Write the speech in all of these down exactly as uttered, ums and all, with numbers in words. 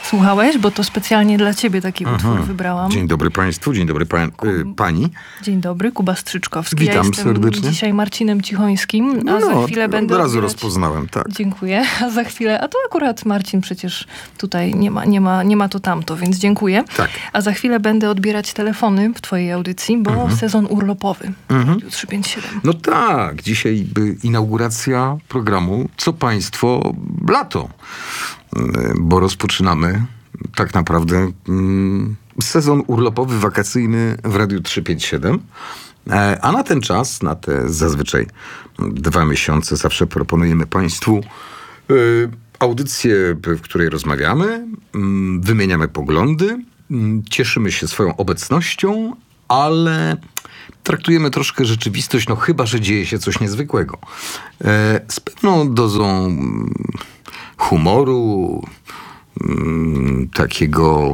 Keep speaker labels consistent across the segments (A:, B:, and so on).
A: Słuchałeś? Bo to specjalnie dla ciebie taki
B: Aha.
A: utwór wybrałam.
B: Dzień dobry państwu, dzień dobry pa, y, pani.
A: Dzień dobry, Kuba Strzyczkowski.
B: Witam
A: ja jestem
B: serdecznie.
A: dzisiaj Marcinem Cichońskim, a
B: No,
A: za chwilę będę
B: od razu
A: odbierać...
B: rozpoznałem, tak.
A: Dziękuję. A za chwilę, a to akurat Marcin przecież tutaj nie ma, nie ma, nie ma to tamto, więc dziękuję.
B: Tak.
A: A za chwilę będę odbierać telefony w twojej audycji, bo
B: Mhm.
A: sezon urlopowy.
B: Mhm.
A: trzysta pięćdziesiąt siedem.
B: No tak, dzisiaj by inauguracja programu Co Państwo Lato, Y, bo rozpoczynamy tak naprawdę mm, sezon urlopowy, wakacyjny w Radiu trzysta pięćdziesiąt siedem. E, A na ten czas, na te zazwyczaj dwa miesiące, zawsze proponujemy Państwu y, audycję, w której rozmawiamy, mm, wymieniamy poglądy, mm, cieszymy się swoją obecnością, ale traktujemy troszkę rzeczywistość, no chyba że dzieje się coś niezwykłego. E, z pewną dozą mm, humoru, mm, takiego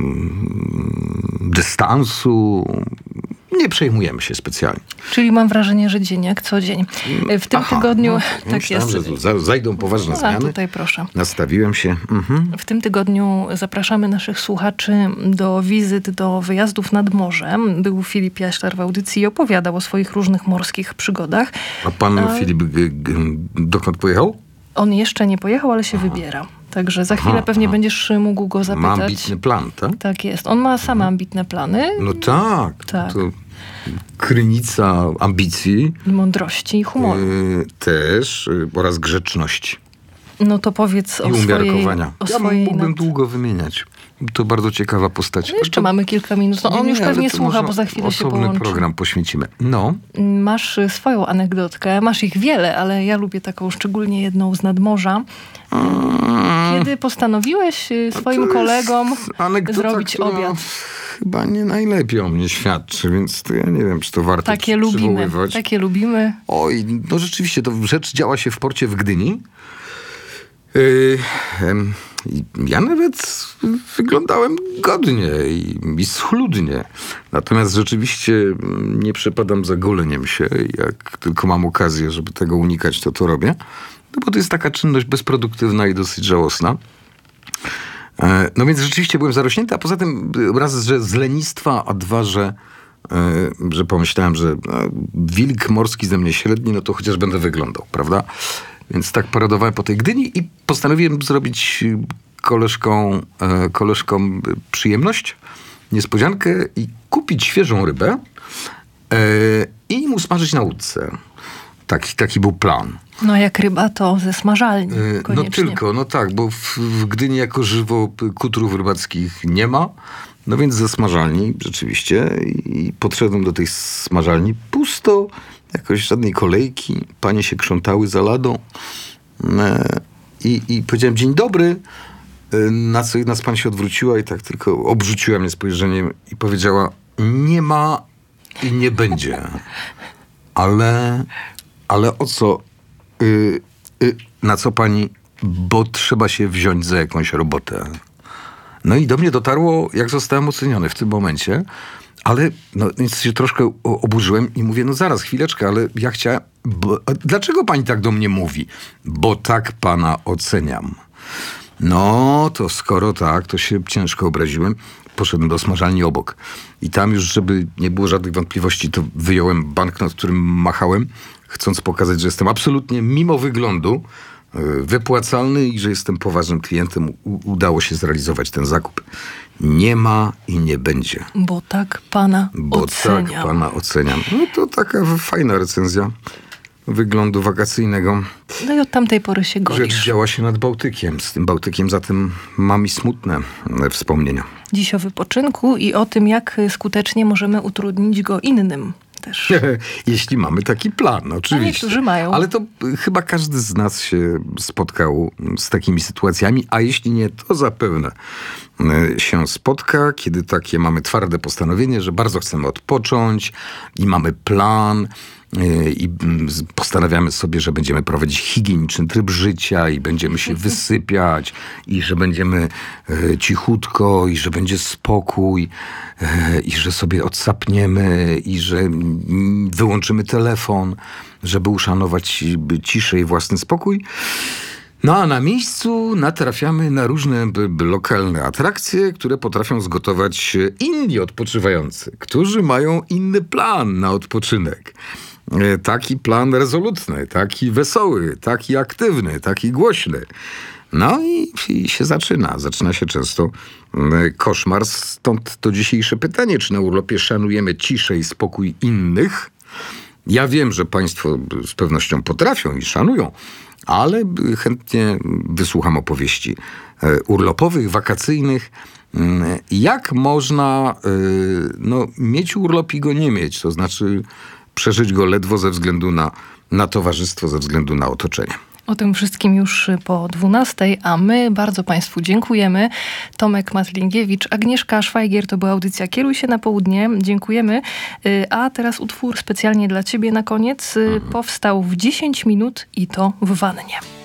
B: mm, dystansu. Nie przejmujemy się specjalnie.
A: Czyli mam wrażenie, że dzień jak co dzień. W tym
B: Aha,
A: tygodniu...
B: no,
A: tak
B: myślałem,
A: jest.
B: że tu za- zajdą poważne
A: A,
B: zmiany.
A: tutaj proszę.
B: Nastawiłem się. Mhm.
A: W tym tygodniu zapraszamy naszych słuchaczy do wizyt, do wyjazdów nad morzem. Był Filip Jaślar w audycji i opowiadał o swoich różnych morskich przygodach.
B: A pan
A: A-
B: Filip g- g- dokąd pojechał?
A: On jeszcze nie pojechał, ale się wybiera. Także za chwilę
B: Aha,
A: pewnie
B: aha.
A: będziesz mógł go
B: Ma
A: zapytać.
B: ambitny plan, tak?
A: Tak jest. On ma same ambitne plany
B: No tak.
A: Tak.
B: To krynica ambicji.
A: i mądrości i humoru.
B: y, też y, oraz grzeczności
A: No to powiedz
B: i
A: o swojej...
B: umiarkowania.
A: O
B: Ja
A: swojej
B: mógłbym
A: nad...
B: długo wymieniać. To bardzo ciekawa postać.
A: No jeszcze
B: To-
A: mamy kilka minut. No on
B: Nie,
A: już
B: nie,
A: pewnie
B: ale to
A: słucha,
B: może
A: bo za chwilę się
B: osobny
A: połączy.
B: program poświęcimy. No.
A: Masz y, swoją anegdotkę. Masz ich wiele, ale ja lubię taką szczególnie jedną z nadmorza. Kiedy postanowiłeś y, swoim
B: To jest
A: kolegom
B: anegdota,
A: zrobić
B: która
A: obiad.
B: Chyba nie najlepiej o mnie świadczy, więc to ja nie wiem, czy to warto
A: Takie
B: przy-
A: lubimy.
B: przywoływać.
A: Takie lubimy.
B: Oj, no rzeczywiście, to rzecz działa się w porcie w Gdyni. Yy, em, i ja nawet wyglądałem godnie i, i schludnie. Natomiast rzeczywiście mm, nie przepadam za goleniem się. Jak tylko mam okazję, żeby tego unikać, to to robię. No bo to jest taka czynność bezproduktywna i dosyć żałosna. E, No więc rzeczywiście byłem zarośnięty, a poza tym y, raz, że z lenistwa, a dwa, że, y, że pomyślałem, że no, wilk morski ze mnie średni, no to chociaż będę wyglądał, prawda? Więc tak paradowałem po tej Gdyni i postanowiłem zrobić y, koleżką, e, koleżkom y, przyjemność, niespodziankę i kupić świeżą rybę e, i mu smażyć na łódce. Taki, taki był plan.
A: No jak ryba, to ze smażalni.
B: Y, No
A: Koniecznie.
B: tylko, no tak, bo w, w Gdyni jako żywo p- kutrów rybackich nie ma. No więc ze smażalni rzeczywiście i podszedłem do tej smażalni pusto, jakoś żadnej kolejki, panie się krzątały za ladą e, i, i powiedziałem dzień dobry, e, na co jedna z pań się odwróciła i tak tylko obrzuciła mnie spojrzeniem i powiedziała nie ma i nie będzie. Ale, ale o co? Y, y, na co pani? Bo trzeba się wziąć za jakąś robotę. No i do mnie dotarło, jak zostałem oceniony w tym momencie, ale no, więc się troszkę o- oburzyłem i mówię, no zaraz, chwileczkę, ale ja chciałem... Bo, a dlaczego pani tak do mnie mówi? Bo tak pana oceniam. No, to skoro tak, to się ciężko obraziłem. Poszedłem do smażalni obok. I tam już, żeby nie było żadnych wątpliwości, to wyjąłem banknot, którym machałem, chcąc pokazać, że jestem absolutnie mimo wyglądu y, wypłacalny i że jestem poważnym klientem. U- udało się zrealizować ten zakup. Nie ma i nie będzie.
A: Bo tak pana
B: Bo
A: oceniam.
B: tak pana oceniam. No to taka fajna recenzja wyglądu wakacyjnego.
A: No i od tamtej pory się
B: Rzecz
A: golisz.
B: działa się nad Bałtykiem. Z tym Bałtykiem zatem mam i smutne e, wspomnienia.
A: Dziś o wypoczynku i o tym, jak skutecznie możemy utrudnić go innym też.
B: Jeśli mamy taki plan, oczywiście.
A: niektórzy mają.
B: Ale to y, chyba każdy z nas się spotkał z takimi sytuacjami, a jeśli nie, to zapewne y, się spotka, kiedy takie mamy twarde postanowienie, że bardzo chcemy odpocząć i mamy plan y, i mm, z- postanawiamy sobie, że będziemy prowadzić higieniczny tryb życia i będziemy się wysypiać i że będziemy y, cichutko i że będzie spokój y, i że sobie odsapniemy i że mm, wyłączymy telefon, żeby uszanować ciszę i własny spokój. No a na miejscu natrafiamy na różne b- b- lokalne atrakcje, które potrafią zgotować inni odpoczywający, którzy mają inny plan na odpoczynek. E, Taki plan rezolutny, taki wesoły, taki aktywny, taki głośny. No i, i się zaczyna. Zaczyna się często mm, koszmar. Stąd to dzisiejsze pytanie, czy na urlopie szanujemy ciszę i spokój innych? Ja wiem, że państwo z pewnością potrafią i szanują, ale chętnie wysłucham opowieści e, urlopowych, wakacyjnych. Mm, Jak można e, no, mieć urlop i go nie mieć? To znaczy przeżyć go ledwo ze względu na, na towarzystwo, ze względu na otoczenie.
A: O tym wszystkim już po dwunastej, a my bardzo państwu dziękujemy. Tomek Matlingiewicz, Agnieszka Szwajgier, to była audycja Kieruj się na południe. Dziękujemy. Y, A teraz utwór specjalnie dla ciebie na koniec. Y, Powstał w dziesięć minut i to w wannie.